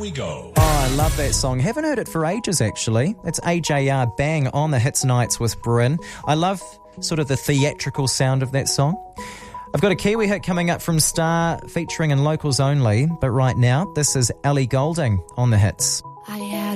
We Go. Oh, I love that song. Haven't heard it for ages, actually. It's AJR Bang on the Hits Nights with Bryn. I love sort of the theatrical sound of that song. I've got a Kiwi hit coming up from Star featuring in Locals Only, but right now, this is Ellie Goulding on the Hits.